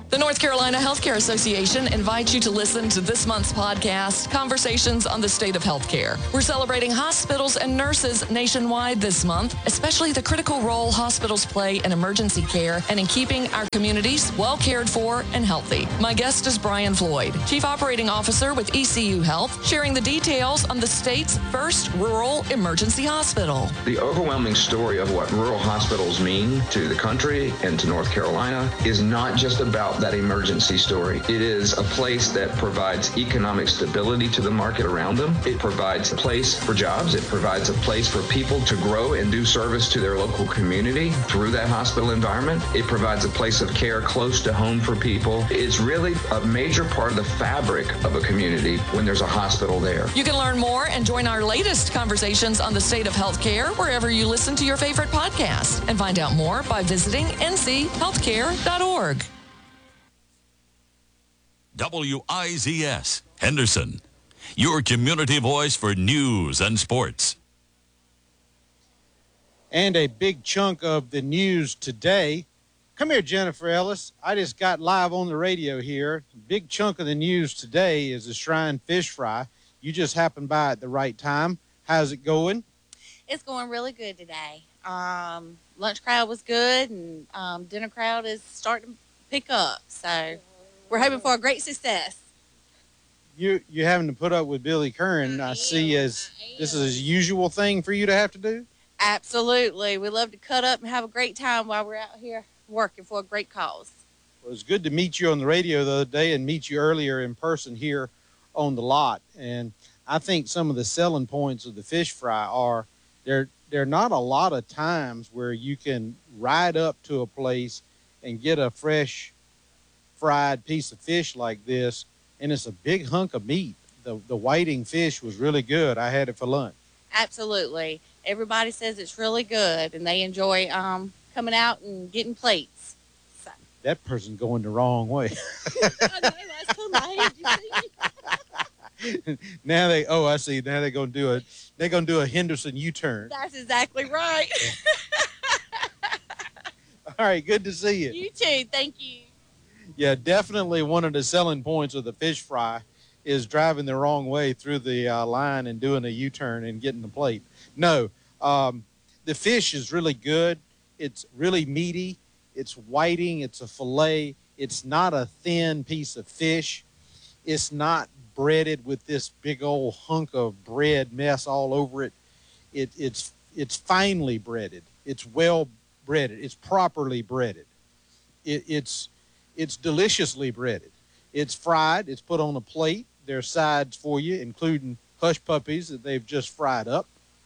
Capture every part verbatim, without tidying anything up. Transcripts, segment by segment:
The North Carolina Healthcare Association invites you to listen to this month's podcast, Conversations on the State of Healthcare. We're celebrating hospitals and nurses nationwide this month, especially the critical role hospitals play in emergency care and in keeping our communities well cared for and healthy. My guest is Brian Floyd, Chief Operating Officer with E C U Health, sharing the details on the state's first rural emergency hospital. The overwhelming story of what rural hospitals mean to the country and to North Carolina is not just about that emergency story. It is a place that provides economic stability to the market around them. It provides a place for jobs. It provides a place for people to grow and do service to their local community through that hospital environment. It provides a place of care close to home for people. It's really a major part of the fabric of a community when there's a hospital there. You can learn more and join our latest conversations on the state of healthcare wherever you listen to your favorite podcast, and find out more by visiting n c healthcare dot org. W I Z S, Henderson, your community voice for news and sports. And a big chunk of the news today. Come here, Jennifer Ellis. I just got live on the radio here. Big chunk of the news today is the Shrine Fish Fry. You just happened by at the right time. How's it going? It's going really good today. Um, lunch crowd was good, and um, dinner crowd is starting to pick up. So we're hoping for a great success. You you having to put up with Billy Curran, I, I see as this is a usual thing for you to have to do? Absolutely. We love to cut up and have a great time while we're out here working for a great cause. Well, it was good to meet you on the radio the other day and meet you earlier in person here on the lot. And I think some of the selling points of the fish fry are there there are not a lot of times where you can ride up to a place and get a fresh fried piece of fish like this, and it's a big hunk of meat. The the whiting fish was really good. I had it for lunch. Absolutely. Everybody says it's really good, and they enjoy um, coming out and getting plates. So. That person's going the wrong way. I know, that's cool. I hate you. Now they oh I see. Now they're gonna do a they're gonna do a Henderson U-turn. That's exactly right. All right, good to see you. You too. Thank you. Yeah, definitely one of the selling points of the fish fry is driving the wrong way through the uh, line and doing a U-turn and getting the plate. No, um, the fish is really good. It's really meaty. It's whiting. It's a fillet. It's not a thin piece of fish. It's not breaded with this big old hunk of bread mess all over it. It it's it's finely breaded. It's well breaded. It's properly breaded. It, it's It's deliciously breaded. It's fried. It's put on a plate. There's sides for you, including hush puppies that they've just fried up.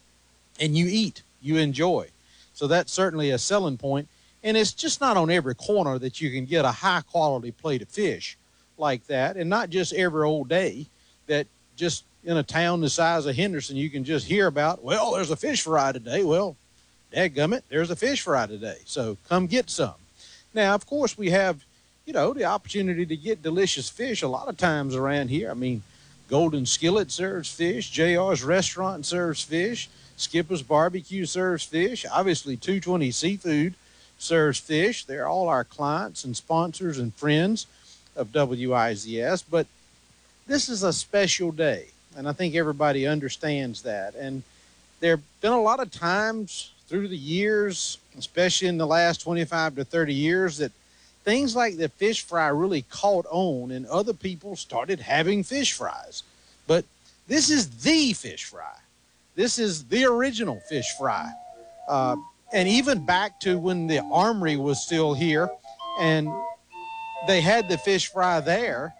And you eat. You enjoy. So that's certainly a selling point. And it's just not on every corner that you can get a high-quality plate of fish like that, and not just every old day that just in a town the size of Henderson you can just hear about, well, there's a fish fry today. Well, dadgummit, there's a fish fry today. So come get some. Now, of course, we have you know, the opportunity to get delicious fish a lot of times around here. I mean, Golden Skillet serves fish. J R's Restaurant serves fish. Skipper's Barbecue serves fish. Obviously, two twenty Seafood serves fish. They're all our clients and sponsors and friends of W I Z S. But this is a special day, and I think everybody understands that. And there have been a lot of times through the years, especially in the last twenty-five to thirty years, that things like the fish fry really caught on and other people started having fish fries. But this is the fish fry. This is the original fish fry. Uh, and even back to when the Armory was still here and they had the fish fry there,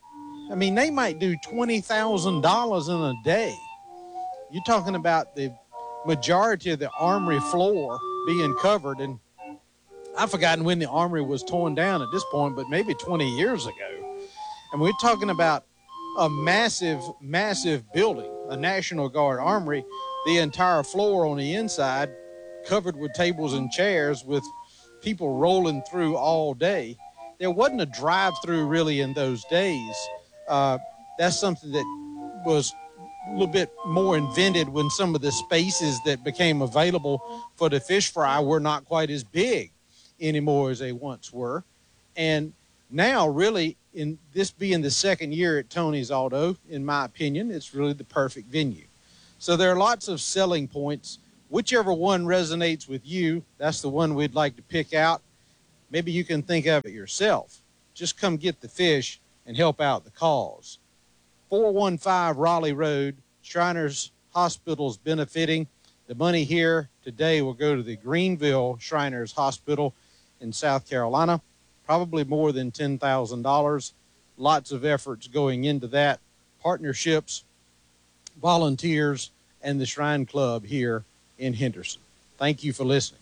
I mean, they might do twenty thousand dollars in a day. You're talking about the majority of the Armory floor being covered, and I've forgotten when the Armory was torn down at this point, but maybe twenty years ago. And we're talking about a massive, massive building, a National Guard Armory, the entire floor on the inside covered with tables and chairs with people rolling through all day. There wasn't a drive-through really in those days. Uh, that's something that was a little bit more invented when some of the spaces that became available for the fish fry were not quite as big anymore as they once were. And now, really, in this being the second year at Tony's Auto, in my opinion, it's really the perfect venue. So there are lots of selling points. Whichever one resonates with you, that's the one we'd like to pick out. Maybe you can think of it yourself. Just come get the fish and help out the cause. four one five Raleigh Road, Shriners Hospital's benefiting. The money here today will go to the Greenville Shriners Hospital in South Carolina. Probably more than ten thousand dollars. Lots of efforts going into that. Partnerships, volunteers, and the Shrine Club here in Henderson. Thank you for listening.